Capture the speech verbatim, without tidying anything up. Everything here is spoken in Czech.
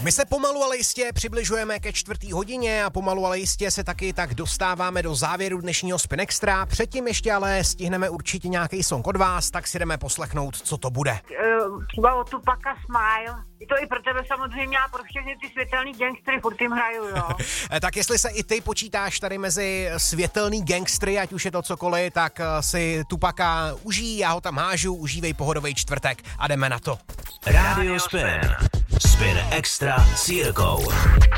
My se pomalu, ale jistě přibližujeme ke čtvrtý hodině a pomalu, ale jistě se taky tak dostáváme do závěru dnešního Spin Extra. Předtím ještě ale stihneme určitě nějaký song od vás, tak si jdeme poslechnout, co to bude. Třeba od Tupaka Smile. Je to i pro tebe samozřejmě a pro všechny ty světelný gangstry, furt tím hraju, jo. Tak jestli se i ty počítáš tady mezi světelný gangstry, ať už je to cokoliv, tak si Tupaka užij, já ho tam hážu, užívej pohodový čtvrtek a jdeme na to. Radio Spin. Spin Extra s Jirkou.